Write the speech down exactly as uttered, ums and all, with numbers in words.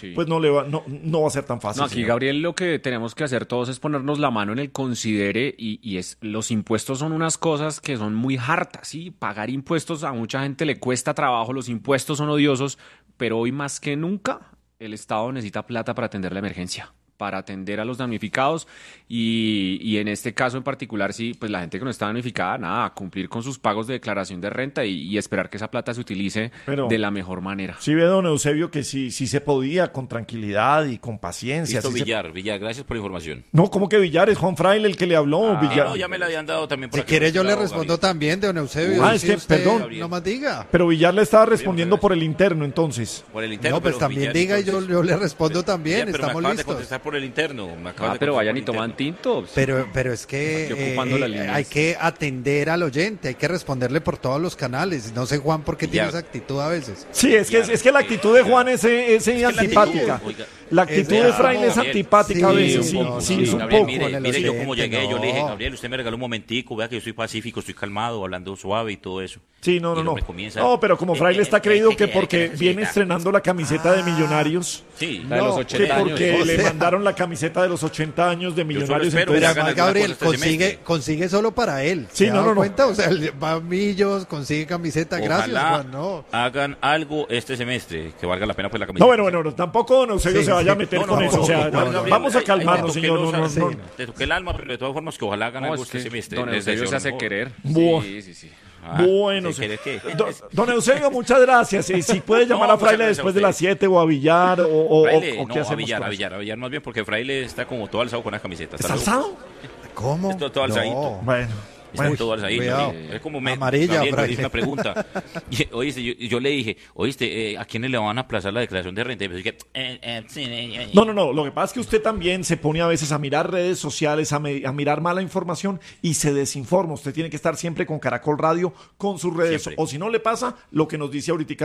sí. pues no le va, no, no va a ser tan fácil. No, aquí, señor. Gabriel, lo que tenemos que hacer todos es ponernos la mano en el considere y, y es los impuestos son unas cosas que son muy hartas, ¿sí? Pagar impuestos a mucha gente le cuesta trabajo, los impuestos son odiosos, pero hoy más que nunca el Estado necesita plata para atender la emergencia, para atender a los damnificados y, y en este caso en particular, sí, pues la gente que no está damnificada, nada, cumplir con sus pagos de declaración de renta y, y esperar que esa plata se utilice Pero- de la mejor manera. Sí ve, don Eusebio, que sí, sí se podía con tranquilidad y con paciencia. Listo, sí se- Villar, Villar, gracias por la información. No, ¿cómo que Villar? Es Juan Fraile el que le habló. Ah, Villar. no, ya me la habían dado también por Si aquí. quiere yo le Bravo, respondo Gabriel. también, don Eusebio. Ah, y es si que, usted perdón. no más diga. Pero Villar le estaba respondiendo por el interno, entonces. Por el interno. No, pues pero también Villar, diga y yo, entonces- yo le respondo también, Villar, pero estamos me acabas de listos. contestar por el interno. Me acabas Ah, de pero contestar vayan por y el toman interno. tintos. Pero, pero es que Aquí ocupando eh, las eh, líneas. hay que atender al oyente, hay que responderle por todos los canales. No sé, Juan, por qué tiene Ya. esa actitud a veces. Sí, es que, es, es que la actitud de Juan es, eh, es, eh, que la antipática. actitud, oiga, La actitud es- de Fraile es Gabriel, antipática a sí, veces, un sí, poco, sí, sí, es un Gabriel, poco. mire, con el mire yo oyente, como llegué, yo le dije, no. Gabriel, usted me regaló un momentico, vea que yo soy pacífico, estoy calmado, hablando suave y todo eso. Sí, no, Y no, el no. hombre comienza- No, pero como Eh, Fraile eh, está eh, creído eh, que eh, porque eh, viene eh, estrenando la camiseta de Millonarios, Sí. La de los No, que ochenta años. porque o le sea- mandaron la camiseta de los ochenta años de Millonarios. espero Pero que entonces- hagan además, alguna Gabriel, cosa este consigue, semestre. consigue solo para él. Sí, ¿Se no, ha dado no, no. cuenta? O sea, le- va a Millos, consigue camiseta. Gracias, Ojalá Juan. No. hagan algo este semestre que valga la pena pues la camiseta. No, bueno, bueno, no, tampoco don Eusebio Sí, se vaya a sí. meter No, no, con no, eso. no, o sea, no, no, Juan no, Gabriel, vamos a ahí- ahí calmarnos, te toqué señor. los- No, no, sí, no. Te toqué el alma, pero de todas formas que ojalá hagan No, algo es este que semestre. don Les Eusebio deseo se lo hace mejor. querer. Buah. Sí, sí, sí. Ah, Bueno, ¿se quiere qué? Don, don Eusebio, muchas gracias. Y si puede llamar No, a Fraile muchas gracias después a de las usted. siete o a Villar o, o, o- Fraile, o qué no, a hacemos. Villar, con a eso. Villar, a Villar más bien porque Fraile está como todo alzado con la camiseta. ¿Está alzado? ¿Cómo? Esto todo alzadito. Bueno. Está Bueno, todo alzadito. cuidado. Es como me, Amarilla, Gabriel, me Fraile. hizo una pregunta. Y, oíste, yo, yo le dije, oíste, eh, ¿a quiénes le van a aplazar la declaración de renta? Y me dice que, eh, eh, sí, eh, eh. No, no, no. Lo que pasa es que usted también se pone a veces a mirar redes sociales, a, me- a mirar mala información y se desinforma. Usted tiene que estar siempre con Caracol Radio, con sus redes. Siempre. O si no le pasa, lo que nos dice ahorita